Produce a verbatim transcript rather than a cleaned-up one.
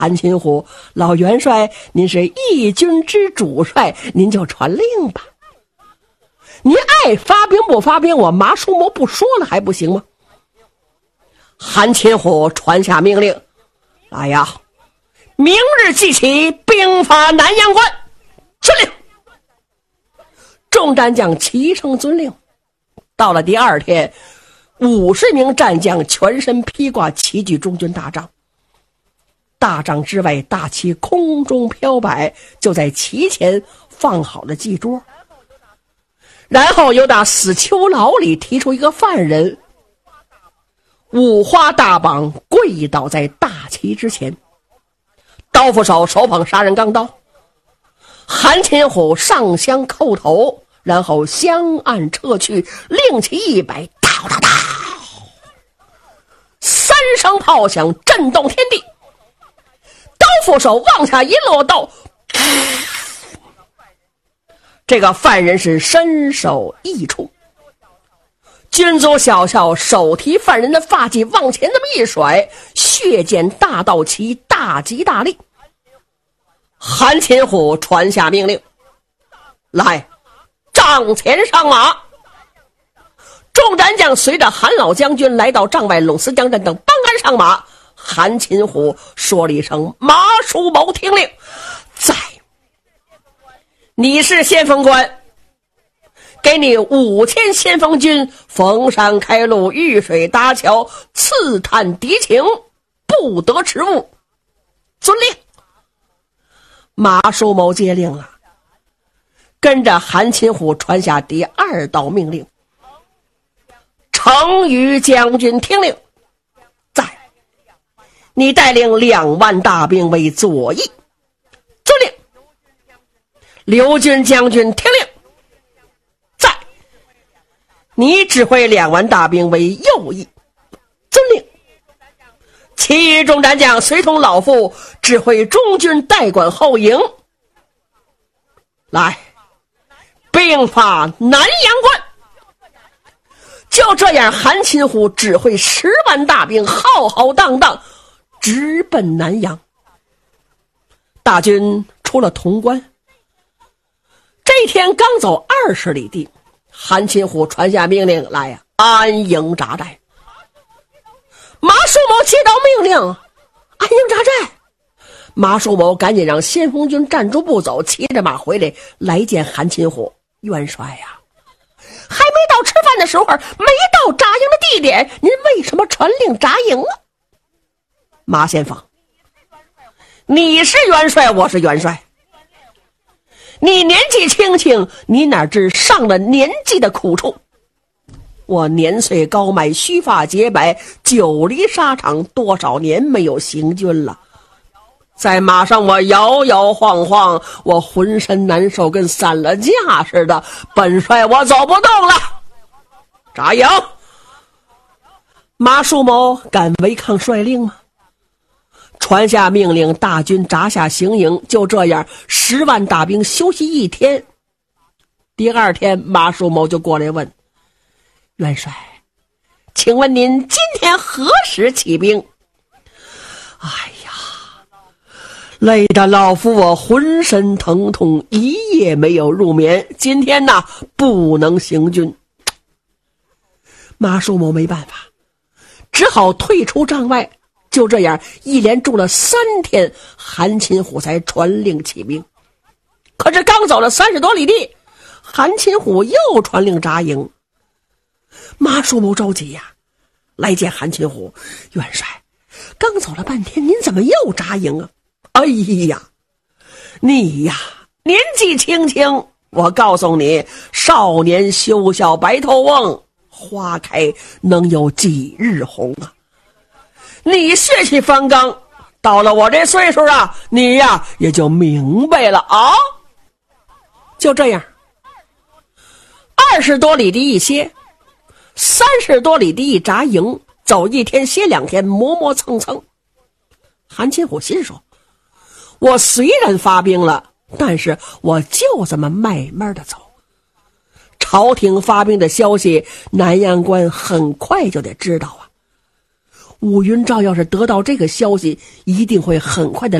韩擒虎，老元帅，您是一军之主帅，您就传令吧。您爱发兵不发兵，我马叔谋不说了还不行吗？韩擒虎传下命令，来呀，明日即起兵发南阳关，遵令。众战将齐声遵令。到了第二天，五十名战将全身披挂，齐聚中军大帐。大帐之外，大旗空中飘摆，就在旗前放好了祭桌。然后由打死囚牢里提出一个犯人，五花大绑跪倒在大旗之前，刀斧手手捧杀人钢刀，韩擒虎上香叩头，然后相按撤去，令旗一摆，哒哒哒，三声炮响震动天地。刀斧手往下一落刀，这个犯人是身首异处。军卒小校手提犯人的发髻往前那么一甩，血溅大道旗，大吉大利。韩擒虎传下命令，来，帐前上马。众战将随着韩老将军来到帐外，拢司将战等帮鞍上马。韩擒虎说了一声，马叔谋听令。在，你是先锋官，给你五千先锋军，逢山开路，遇水搭桥，刺探敌情，不得迟误。遵令。马叔谋接令了，跟着韩擒虎传下第二道命令，程昱将军听令。在，你带领两万大兵为左翼。遵令。刘军将军听令。在，你指挥两万大兵为右翼。遵令。其余众战将随同老父指挥中军代管后营。来，兵发南阳关。就这样，韩擒虎指挥十万大兵浩浩荡荡直奔南阳。大军出了潼关，这一天刚走二十里地，韩擒虎传下命令，来呀，安营扎寨。马叔谋接到命令，安营扎寨。马叔谋赶紧让先锋军站住不走，骑着马回来，来见韩擒虎。元帅呀，还没到吃饭的时候，没到扎营的地点，您为什么传令扎营啊？马先锋，你是元帅，我是元帅，你年纪轻轻，你哪知上了年纪的苦处？我年岁高迈，须发洁白，久离沙场，多少年没有行军了。在马上我摇摇晃晃，我浑身难受，跟散了架似的。本帅我走不动了，扎营。马叔谋敢违抗帅令吗？传下命令，大军扎下行营。就这样，十万大兵休息一天。第二天，马叔谋就过来问元帅，请问您今天何时起兵？哎呀，累得老夫我浑身疼痛，一夜没有入眠，今天呢不能行军。马叔谋没办法，只好退出帐外。就这样一连住了三天，韩擒虎才传令起兵。可是刚走了三十多里地，韩擒虎又传令扎营。马叔谋着急呀，来见韩擒虎，元帅，刚走了半天，您怎么又扎营啊？哎呀，你呀，年纪轻轻，我告诉你，少年休笑白头翁，花开能有几日红啊？你血气方刚，到了我这岁数啊，你呀也就明白了啊。就这样，二十多里地一歇，三十多里地一扎营，走一天歇两天，磨磨蹭蹭。韩擒虎心说，我虽然发兵了，但是我就这么慢慢的走。朝廷发兵的消息，南阳关很快就得知道啊。 乌云照要是得到这个消息，一定会很快的